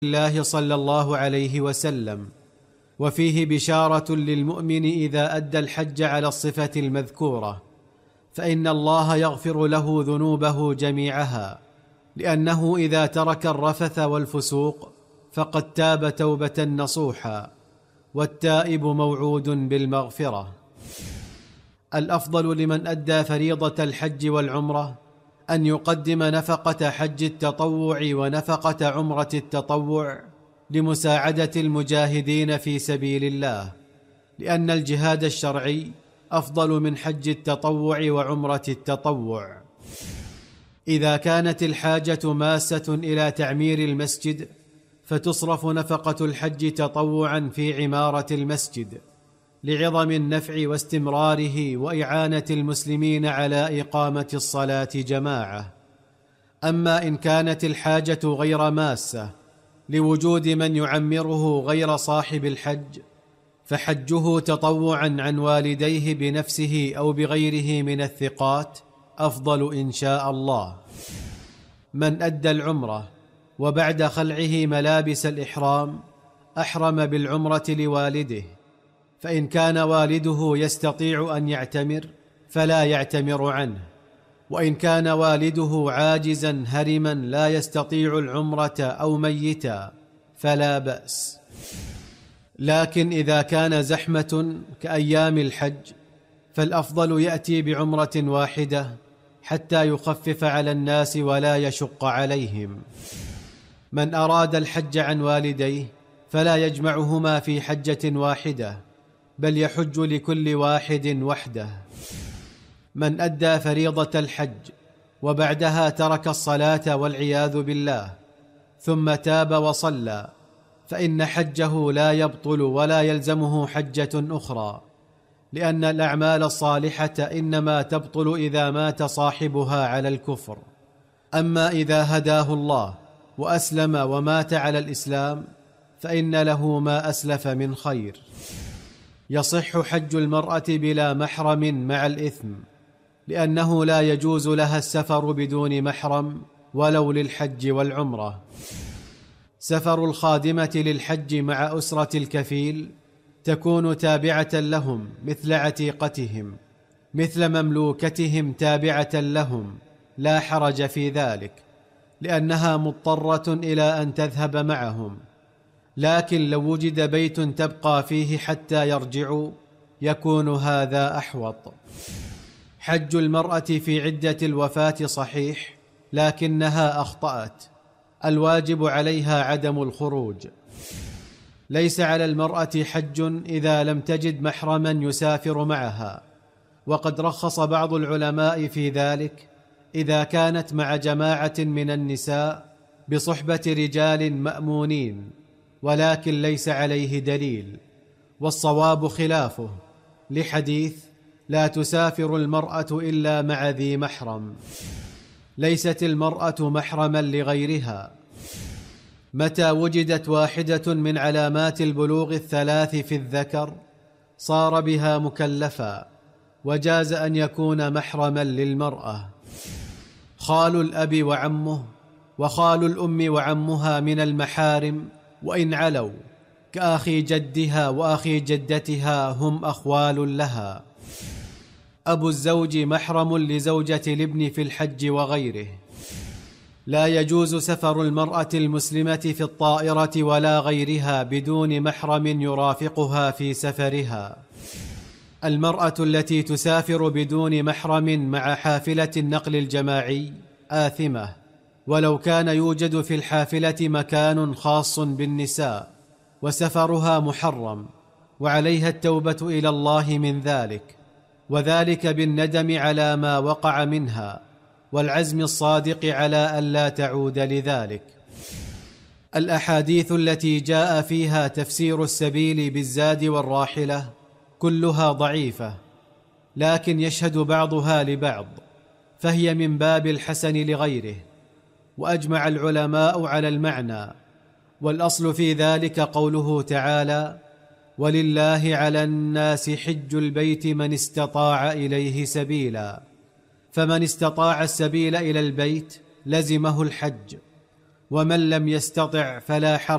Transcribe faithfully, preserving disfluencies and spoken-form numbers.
الله صلى الله عليه وسلم، وفيه بشارة للمؤمن إذا أدى الحج على الصفة المذكورة، فإن الله يغفر له ذنوبه جميعها، لأنه إذا ترك الرفث والفسوق فقد تاب توبة نصوحا، والتائب موعود بالمغفرة. الأفضل لمن أدى فريضة الحج والعمرة أن يقدم نفقة حج التطوع ونفقة عمرة التطوع لمساعدة المجاهدين في سبيل الله، لأن الجهاد الشرعي أفضل من حج التطوع وعمرة التطوع. إذا كانت الحاجة ماسة إلى تعمير المسجد فتصرف نفقة الحج تطوعا في عمارة المسجد لعظم النفع واستمراره وإعانة المسلمين على إقامة الصلاة جماعة. أما إن كانت الحاجة غير ماسة لوجود من يعمره غير صاحب الحج فحجه تطوعا عن والديه بنفسه أو بغيره من الثقات أفضل إن شاء الله. من أدى العمرة وبعد خلعه ملابس الإحرام أحرم بالعمرة لوالده، فإن كان والده يستطيع أن يعتمر فلا يعتمر عنه، وإن كان والده عاجزا هرما لا يستطيع العمرة أو ميتا فلا بأس. لكن إذا كان زحمة كأيام الحج فالأفضل يأتي بعمرة واحدة حتى يخفف على الناس ولا يشق عليهم. من أراد الحج عن والديه فلا يجمعهما في حجة واحدة، بل يحج لكل واحد وحده. من أدى فريضة الحج وبعدها ترك الصلاة والعياذ بالله ثم تاب وصلى فإن حجه لا يبطل ولا يلزمه حجة أخرى، لأن الأعمال الصالحة إنما تبطل إذا مات صاحبها على الكفر. أما إذا هداه الله وأسلم ومات على الإسلام فإن له ما أسلف من خير. يصح حج المرأة بلا محرم مع الإثم، لأنه لا يجوز لها السفر بدون محرم ولو للحج والعمرة. سفر الخادمة للحج مع أسرة الكفيل تكون تابعة لهم مثل عتيقتهم، مثل مملوكتهم تابعة لهم، لا حرج في ذلك، لأنها مضطرة إلى أن تذهب معهم. لكن لو وجد بيت تبقى فيه حتى يرجعوا يكون هذا أحوط. حج المرأة في عدة الوفاة صحيح، لكنها أخطأت. الواجب عليها عدم الخروج. ليس على المرأة حج إذا لم تجد محرما يسافر معها، وقد رخص بعض العلماء في ذلك إذا كانت مع جماعة من النساء بصحبة رجال مأمونين، ولكن ليس عليه دليل، والصواب خلافه، لحديث لا تسافر المرأة إلا مع ذي محرم. ليست المرأة محرما لغيرها. متى وجدت واحدة من علامات البلوغ الثلاث في الذكر صار بها مكلفا، وجاز أن يكون محرما للمرأة. خال الأب وعمه وخال الأم وعمها من المحارم وإن علوا، كأخي جدها وأخي جدتها هم أخوال لها. أبو الزوج محرم لزوجة الابن في الحج وغيره. لا يجوز سفر المرأة المسلمة في الطائرة ولا غيرها بدون محرم يرافقها في سفرها. المرأة التي تسافر بدون محرم مع حافلة النقل الجماعي آثمة، ولو كان يوجد في الحافلة مكان خاص بالنساء، وسفرها محرم، وعليها التوبة إلى الله من ذلك، وذلك بالندم على ما وقع منها والعزم الصادق على ألا تعود لذلك. الأحاديث التي جاء فيها تفسير السبيل بالزاد والراحلة كلها ضعيفة، لكن يشهد بعضها لبعض، فهي من باب الحسن لغيره، وأجمع العلماء على المعنى. والأصل في ذلك قوله تعالى: ولله على الناس حج البيت من استطاع إليه سبيلا، فمن استطاع السبيل إلى البيت لزمه الحج، ومن لم يستطع فلا حرج